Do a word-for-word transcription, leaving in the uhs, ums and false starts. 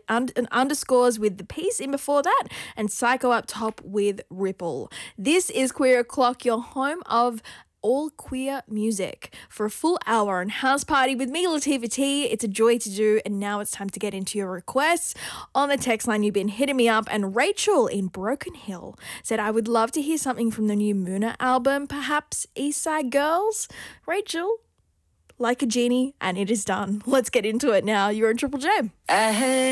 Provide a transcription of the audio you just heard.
und- and underscores with the piece in before that, and Psycho up top with Ripple. This is Queer O'Clock, your home of all queer music for a full hour and house party with me, Latifah T. It's a joy to do, and now it's time to get into your requests. On the text line, you've been hitting me up, and Rachel in Broken Hill said, I would love to hear something from the new Muna album, perhaps Eastside Girls. Rachel, like a genie, and it is done. Let's get into it now. You're in Triple J. I